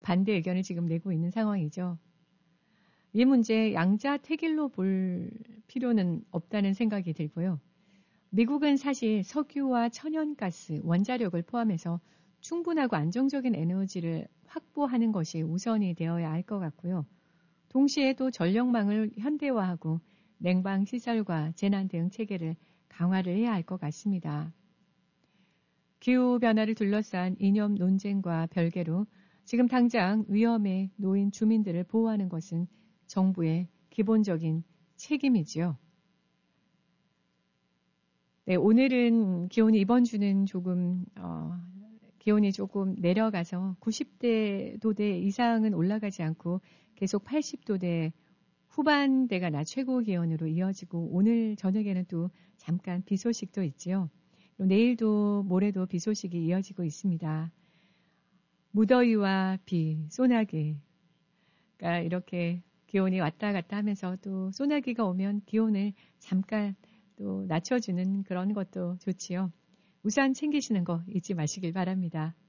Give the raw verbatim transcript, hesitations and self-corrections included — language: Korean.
반대 의견을 지금 내고 있는 상황이죠. 이 문제 양자택일로 볼 필요는 없다는 생각이 들고요. 미국은 사실 석유와 천연가스, 원자력을 포함해서 충분하고 안정적인 에너지를 확보하는 것이 우선이 되어야 할 것 같고요. 동시에 또 전력망을 현대화하고 냉방 시설과 재난 대응 체계를 강화를 해야 할 것 같습니다. 기후변화를 둘러싼 이념 논쟁과 별개로 지금 당장 위험에 놓인 주민들을 보호하는 것은 정부의 기본적인 책임이지요. 네, 오늘은 기온이 이번 주는 조금 어, 기온이 조금 내려가서 구십 도대 이상은 올라가지 않고 계속 팔십 도대 후반대가 낮 최고 기온으로 이어지고 오늘 저녁에는 또 잠깐 비 소식도 있지요. 내일도 모레도 비 소식이 이어지고 있습니다. 무더위와 비, 소나기가 이렇게 기온이 왔다 갔다 하면서 또 소나기가 오면 기온을 잠깐 또 낮춰주는 그런 것도 좋지요. 우산 챙기시는 거 잊지 마시길 바랍니다.